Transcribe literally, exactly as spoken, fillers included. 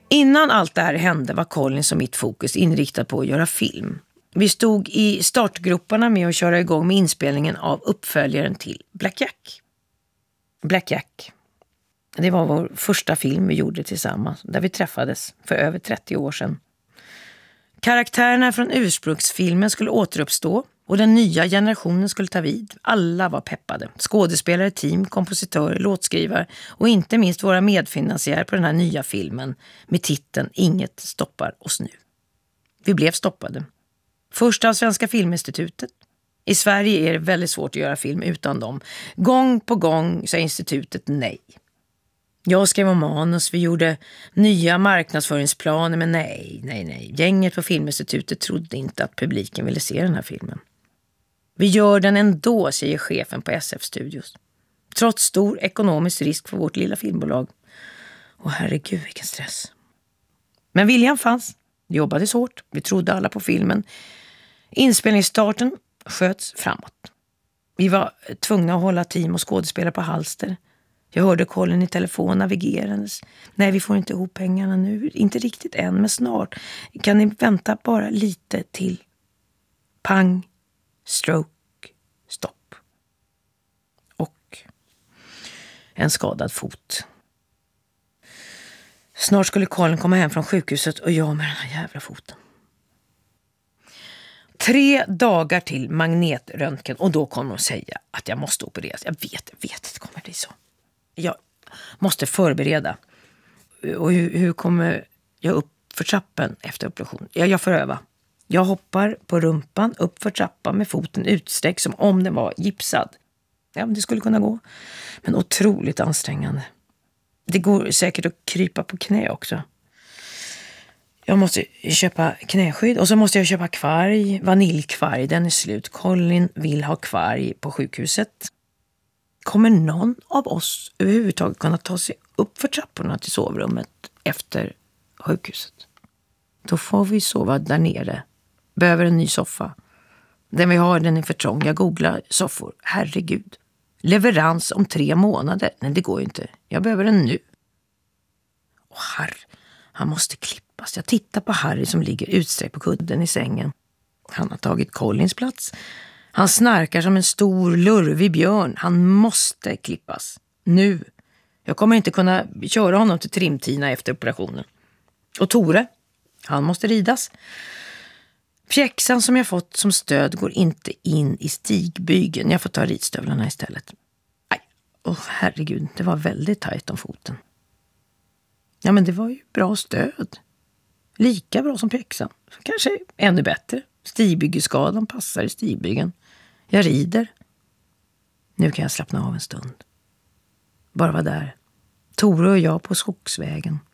Innan allt det här hände var Collins och mitt fokus inriktat på att göra film. Vi stod i startgroparna med att köra igång med inspelningen av uppföljaren till Black Jack. Black Jack. Det var vår första film vi gjorde tillsammans, där vi träffades för över trettio år sedan. Karaktärerna från ursprungsfilmen skulle återuppstå och den nya generationen skulle ta vid. Alla var peppade. Skådespelare, team, kompositörer, låtskrivare och inte minst våra medfinansiärer på den här nya filmen med titeln Inget stoppar oss nu. Vi blev stoppade. Först av Svenska Filminstitutet. I Sverige är det väldigt svårt att göra film utan dem. Gång på gång sa institutet nej. Jag skrev om manus, vi gjorde nya marknadsföringsplaner, men nej, nej, nej. Gänget på Filminstitutet trodde inte att publiken ville se den här filmen. Vi gör den ändå, säger chefen på S F Studios. Trots stor ekonomisk risk för vårt lilla filmbolag. Och herregud, vilken stress. Men viljan fanns. Vi jobbade hårt. Vi trodde alla på filmen. Inspelningsstarten sköts framåt. Vi var tvungna att hålla team och skådespelare på halster. Jag hörde Colin i telefon navigerandes. Nej, vi får inte ihop pengarna nu. Inte riktigt än, men snart. Kan ni vänta bara lite till? Pang, stroke, stopp. Och en skadad fot. Snart skulle Colin komma hem från sjukhuset och jag med den här jävla foten. Tre dagar till magnetröntgen och då kommer de säga att jag måste opereras. Jag vet, jag vet, det kommer bli så. Jag måste förbereda. Och hur, hur kommer jag upp för trappan efter operation? Ja, jag får öva. Jag hoppar på rumpan upp för trappan med foten utsträckt som om den var gipsad. Ja, det skulle kunna gå. Men otroligt ansträngande. Det går säkert att krypa på knä också. Jag måste köpa knäskydd och så måste jag köpa kvarg, vaniljkvarg, den är slut. Colin vill ha kvarg på sjukhuset. Kommer någon av oss överhuvudtaget kunna ta sig upp för trapporna till sovrummet efter sjukhuset? Då får vi sova där nere. Behöver en ny soffa. Den vi har, den är för trång. Jag googlar soffor. Herregud. Leverans om tre månader. Nej, det går ju inte. Jag behöver den nu. Och Harry, han måste klippas. Jag tittar på Harry som ligger utsträckt på kudden i sängen. Han har tagit Collins plats. Han snarkar som en stor lurvig björn. Han måste klippas. Nu. Jag kommer inte kunna köra honom till trimtina efter operationen. Och Tore, han måste ridas. Pjäxan som jag fått som stöd går inte in i stigbygeln. Jag får ta ridstövlarna istället. Aj, åh herregud, det var väldigt tajt om foten. Ja, men det var ju bra stöd. Lika bra som pjäxan. Kanske ännu bättre. Stigbyggeskadan passar i stigbygeln. Jag rider. Nu kan jag slappna av en stund. Bara vara där. Tore och jag på skogsvägen.